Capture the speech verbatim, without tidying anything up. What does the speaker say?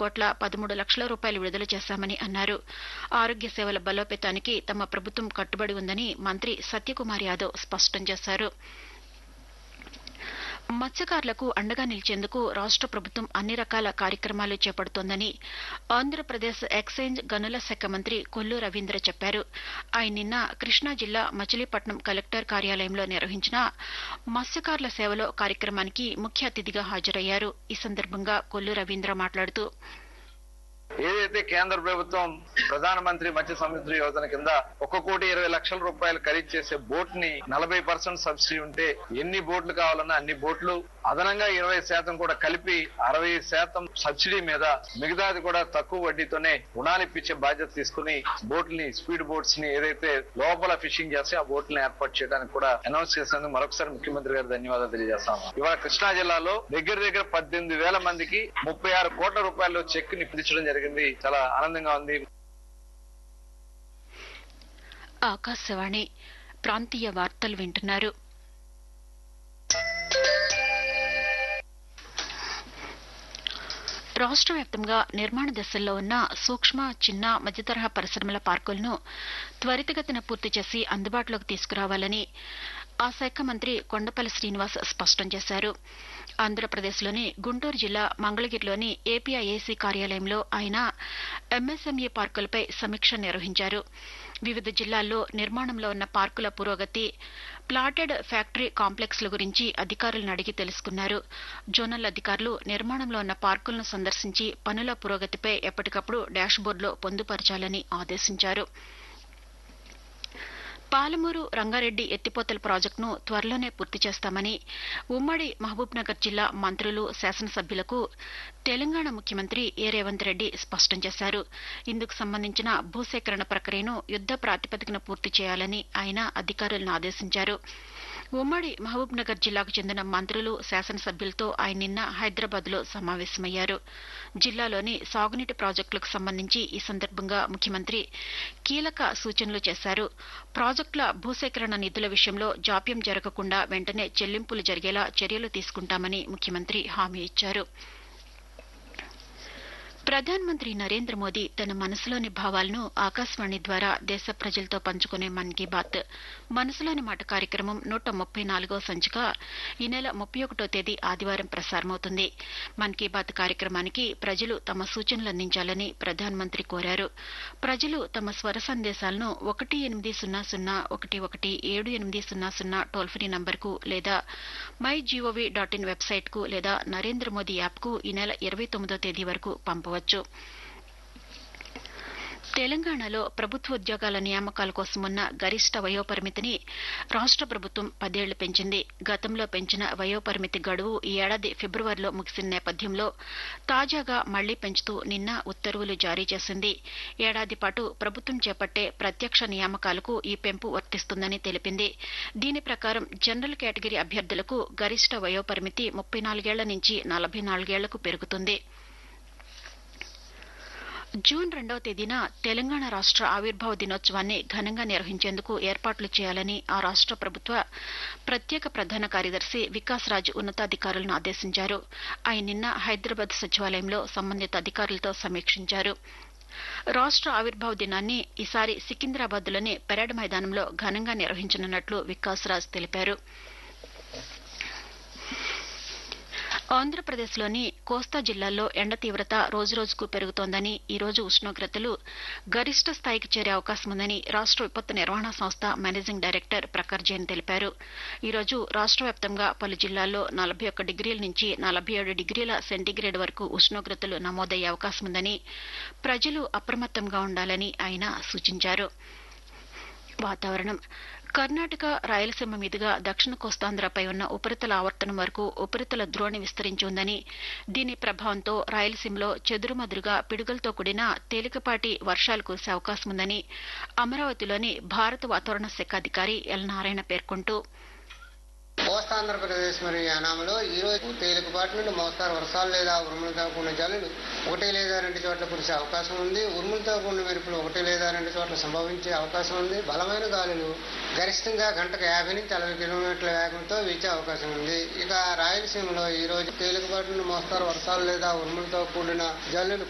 కోట్ల పదమూడు లక్షల రూపాయలు విడుదల చేశామని అన్నారు. ఆరోగ్య సేవల బలోపేతానికి తమ ప్రభుత్వం కట్టుబడి ఉందని మంత్రి సత్యకుమార్ యాదవ్ స్పష్టం చేశారు. మత్స్యకారులకు అండగా నిలిచేందుకు రాష్ట ప్రభుత్వం అన్ని రకాల కార్యక్రమాలు చేపడుతోందని ఆంధ్రప్రదేశ్ ఎక్సైజ్ గనుల శాఖ మంత్రి కొల్లు రవీంద్ర చెప్పారు. ఆయన నిన్న కృష్ణా జిల్లా మచిలీపట్నం కలెక్టర్ కార్యాలయంలో నిర్వహించిన మత్స్యకారుల సేవలో కార్యక్రమానికి ముఖ్య అతిథిగా హాజరయ్యారు. ఈ సందర్భంగా కొల్లు రవీంద్ర మాట్లాడుతూ ఏదైతే కేంద్ర ప్రభుత్వం ప్రధానమంత్రి మత్స్య సముద్ర యోజన కింద ఒక కోటి ఇరవై లక్షల రూపాయలు ఖరీదు చేసే బోట్ ని నలభై పర్సెంట్ సబ్సిడీ ఉంటే ఎన్ని బోట్లు కావాలన్నా అన్ని బోట్లు అదనంగా ఇరవై శాతం కూడా కలిపి అరవై శాతం సబ్సిడీ మీద మిగతాది కూడా తక్కువ వడ్డీతోనే రుణాలు ఇప్పించే బాధ్యత తీసుకుని బోట్లని స్పీడ్ బోట్స్ ని ఏదైతే లోపల ఫిషింగ్ చేస్తే ఆ బోట్లను ఏర్పాటు చేయడానికి కూడా అనౌన్స్ చేసేందుకు మరొకసారి ముఖ్యమంత్రి గారు ధన్యవాదాలు తెలియజేస్తాము. ఇవాళ కృష్ణా జిల్లాలో దగ్గర దగ్గర పద్దెనిమిది వేల మందికి ముప్పై ఆరు కోట్ల రూపాయలు చెక్ ని పిలిచడం జరిగింది. చాలా ఆనందంగా ఉంది. ఆకాశవాణి ప్రాంతీయ వార్తలు వింటున్నారు. రాష్ట్ర వ్యాప్తంగా నిర్మాణ దశల్లో ఉన్న సూక్ష్మ చిన్న మధ్యతరహా పరిశ్రమల పార్కులను త్వరితగతిన పూర్తి చేసి అందుబాటులోకి తీసుకురావాలని ఆ శాఖ మంత్రి కొండపల్లి శ్రీనివాస్ స్పష్టం చేశారు. ఆంధ్రప్రదేశ్లోని గుంటూరు జిల్లా మంగళగిరిలోని ఏపీఐఏసీ కార్యాలయంలో ఆయన ఎంఎస్ఎంఈ పార్కులపై సమీక్ష నిర్వహించారు. వివిధ జిల్లాల్లో నిర్మాణంలో ఉన్న పార్కుల పురోగతి, ప్లాటెడ్ ఫ్యాక్టరీ కాంప్లెక్స్ల గురించి అధికారులను అడిగి తెలుసుకున్నారు. జోనల్ అధికారులు నిర్మాణంలో ఉన్న పార్కులను సందర్శించి పనుల పురోగతిపై ఎప్పటికప్పుడు డాష్బోర్డులో పొందుపరచాలని ఆదేశించారు. పాలమూరు రంగారెడ్డి ఎత్తిపోతల ప్రాజెక్టును త్వరలోనే పూర్తి చేస్తామని ఉమ్మడి మహబూబ్నగర్ జిల్లా మంత్రులు, శాసనసభ్యులకు తెలంగాణ ముఖ్యమంత్రి ఏ రేవంత్ రెడ్డి స్పష్టం చేశారు. ఇందుకు సంబంధించిన భూసేకరణ ప్రక్రియను యుద్ద ప్రాతిపదికన పూర్తి చేయాలని ఆయన అధికారులను ఆదేశించారు. ఉమ్మడి మహబూబ్నగర్ జిల్లాకు చెందిన మంత్రులు, శాసనసభ్యులతో ఆయన నిన్న హైదరాబాద్లో సమావేశమయ్యారు. జిల్లాలోని సాగునీటి ప్రాజెక్టులకు సంబంధించి ఈ సందర్భంగా ముఖ్యమంత్రి కీలక సూచనలు చేశారు. ప్రాజెక్టుల భూసేకరణ నిధుల విషయంలో జాప్యం జరగకుండా వెంటనే చెల్లింపులు జరిగేలా చర్యలు తీసుకుంటామని ముఖ్యమంత్రి హామీ ఇచ్చారు. ప్రధానమంత్రి నరేంద్ర మోదీ తన మనసులోని భావాలను ఆకాశవాణి ద్వారా దేశ ప్రజలతో పంచుకునే మన్ కీ బాత్ మనసులోని మాట కార్యక్రమం నూట ముప్పై నాలుగవ సంచిక ఈ నెల ముప్పై ఒకటో తేదీ ఆదివారం ప్రసారమవుతుంది. మన్ కీ బాత్ కార్యక్రమానికి ప్రజలు తమ సూచనలు అందించాలని ప్రధానమంత్రి కోరారు. ప్రజలు తమ స్వర సందేశాలను ఒకటి ఎనిమిది సున్నా సున్నా ఒకటి ఒకటి ఏడు ఎనిమిది సున్నా సున్నా టోల్ ఫ్రీ నంబర్కు లేదా మై జీఓవీ డాట్ ఇన్ వెబ్సైట్కు లేదా నరేంద్ర మోదీ యాప్కు ఈ నెల ఇరవై తొమ్మిదో తేదీ వరకు పంపవచ్చు. తెలంగాణలో ప్రభుత్వ ఉద్యోగాల నియామకాల కోసం ఉన్న గరిష్ట వయోపరిమితిని రాష్ట ప్రభుత్వం పదేళ్లు పెంచింది. గతంలో పెంచిన వయోపరిమితి గడువు ఈ ఏడాది ఫిబ్రవరిలో ముగిసిన నేపథ్యంలో తాజాగా మళ్లీ పెంచుతూ నిన్న ఉత్తర్వులు జారీ చేసింది. ఏడాది పాటు ప్రభుత్వం చేపట్టే ప్రత్యక్ష నియామకాలకు ఈ పెంపు వర్తిస్తుందని తెలిపింది. దీని ప్రకారం జనరల్ కేటగిరీ అభ్యర్థులకు గరిష్ట వయోపరిమితి ముప్పై నాలుగేళ్ల నుంచి నలభై నాలుగేళ్లకు పెరుగుతుంది. జూన్ రెండవ తేదీన తెలంగాణ రాష్ట ఆవిర్భావ దినోత్సవాన్ని ఘనంగా నిర్వహించేందుకు ఏర్పాట్లు చేయాలని ఆ రాష్ట ప్రభుత్వ ప్రత్యేక ప్రధాన కార్యదర్శి వికాస్ రాజ్ ఉన్నతాధికారులను ఆదేశించారు. ఆయన నిన్న హైదరాబాద్ సచివాలయంలో సంబంధిత అధికారులతో సమీక్షించారు. రాష్ట ఆవిర్భావ దినాన్ని ఈసారి సికింద్రాబాద్లోని పెరేడ్ మైదానంలో ఘనంగా నిర్వహించనున్నట్లు వికాస్ రాజ్ తెలిపారు. ఆంధ్రప్రదేశ్లోని కోస్తా జిల్లాల్లో ఎండ తీవ్రత రోజురోజుకు పెరుగుతోందని, ఈ రోజు ఉష్ణోగ్రతలు గరిష్ట స్థాయికి చేరే అవకాశం ఉందని రాష్ట విపత్తు నిర్వహణ సంస్థ మేనేజింగ్ డైరెక్టర్ ప్రఖర్ జైన్ తెలిపారు. ఈ రోజు రాష్ట వ్యాప్తంగా పలు జిల్లాల్లో నలభై ఒక్క డిగ్రీల నుంచి నలభై ఏడు డిగ్రీల సెంటీగ్రేడ్ వరకు ఉష్ణోగ్రతలు నమోదయ్యే అవకాశం ఉందని, ప్రజలు అప్రమత్తంగా ఉండాలని ఆయన సూచించారు. వాతావరణం కర్ణాటక, రాయలసీమ మీదుగా దక్షిణ కోస్తాంధ్రపై ఉన్న ఉపరితల ఆవర్తనం వరకు ఉపరితల ద్రోణి విస్తరించి ఉందని, దీని ప్రభావంతో రాయలసీమలో చెదురుమదురుగా పిడుగులతో కూడిన తేలికపాటి వర్షాలు కురిసే అవకాశం ఉందని అమరావతిలోని భారత వాతావరణ శాఖ అధికారి ఎల్ నారాయణ పేర్కొంటూ కోస్తాంధ్రప్రదేశ్ మరియు యానాంలో ఈ రోజు తేలికపాటి నుండి మోస్తారు వర్షాలు లేదా ఉరుములతో కూడిన జల్లులు ఒకటి లేదా రెండు చోట్ల కురిసే అవకాశం ఉంది. ఉరుములతో కూడిన మెరుపులు ఒకటి లేదా రెండు చోట్ల సంభవించే అవకాశం ఉంది. బలమైన గాలులు గరిష్టంగా గంటకు యాభై నుంచి అరవై కిలోమీటర్ల వేగంతో వీచే అవకాశం ఉంది. ఇక రాయలసీమలో ఈ రోజు తేలికపాటి నుండి మోస్తారు వర్షాలు లేదా ఉరుములతో కూడిన జల్లులు